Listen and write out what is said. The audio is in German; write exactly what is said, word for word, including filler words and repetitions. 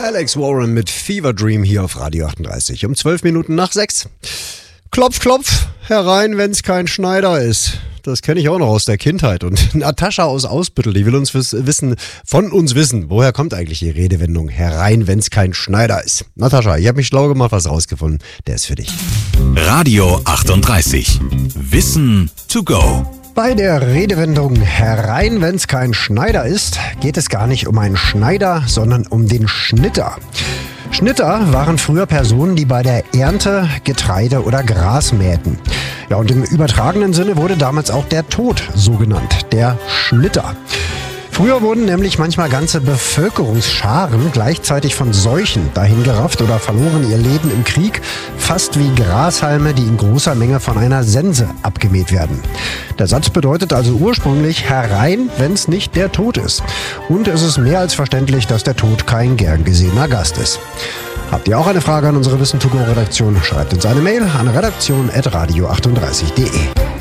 Alex Warren mit Fever Dream hier auf Radio achtunddreißig um zwölf Minuten nach sechs. Klopf, klopf, herein, wenn's kein Schneider ist. Das kenne ich auch noch aus der Kindheit. Und Natascha aus Ausbüttel, die will uns wissen, von uns wissen, woher kommt eigentlich die Redewendung herein, wenn's kein Schneider ist. Natascha, ich habe mich schlau gemacht, was rausgefunden. Der ist für dich. Radio achtunddreißig. Wissen to go. Bei der Redewendung herein, wenn's kein Schneider ist, geht es gar nicht um einen Schneider, sondern um den Schnitter. Schnitter waren früher Personen, die bei der Ernte Getreide oder Gras mähten. Ja, und im übertragenen Sinne wurde damals auch der Tod so genannt, der Schnitter. Früher wurden nämlich manchmal ganze Bevölkerungsscharen gleichzeitig von Seuchen dahingerafft oder verloren ihr Leben im Krieg, fast wie Grashalme, die in großer Menge von einer Sense abgemäht werden. Der Satz bedeutet also ursprünglich herein, wenn's nicht der Tod ist. Und es ist mehr als verständlich, dass der Tod kein gern gesehener Gast ist. Habt ihr auch eine Frage an unsere Wissen to go Redaktion? Schreibt uns eine Mail an redaktion at radio achtunddreißig punkt de.